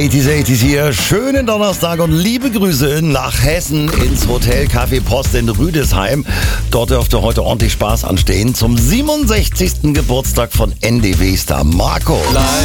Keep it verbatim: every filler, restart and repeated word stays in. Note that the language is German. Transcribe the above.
achtziger achtziger hier. Schönen Donnerstag und liebe Grüße nach Hessen ins Hotel Café Post in Rüdesheim. Dort dürfte heute ordentlich Spaß anstehen zum siebenundsechzigsten Geburtstag von N D W-Star Marco.